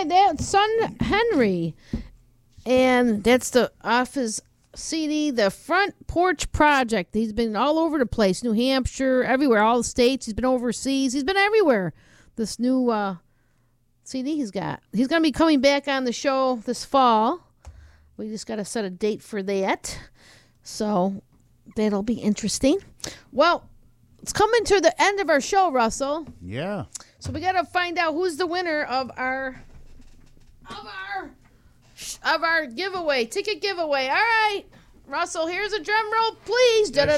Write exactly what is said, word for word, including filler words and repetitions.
that's Son Henry. And that's the off his C D, The Front Porch Project. He's been all over the place. New Hampshire, everywhere, all the states. He's been overseas. He's been everywhere. This new uh, C D he's got. He's going to be coming back on the show this fall. We just got to set a date for that. So that'll be interesting. Well, it's coming to the end of our show, Russell. Yeah. So we got to find out who's the winner of our of our of our giveaway, ticket giveaway. All right, Russell, here's a drum roll, please.